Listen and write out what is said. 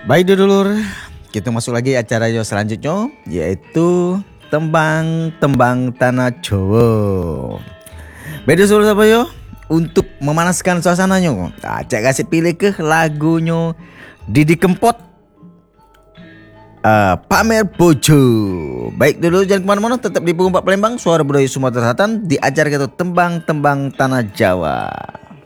Baik dulur, kita masuk lagi acara yo selanjutnya yaitu tembang-tembang tanah Jawa. Beda suruh apa yo? Untuk memanaskan suasananya, cek kasih pilih ke lagunya Didi Kempot, Pamer Bojo. Baik dulu, jangan kemana-mana, tetap di Punggung Pak Palembang, suara budaya Sumatera Selatan di acara kita tembang-tembang tanah Jawa.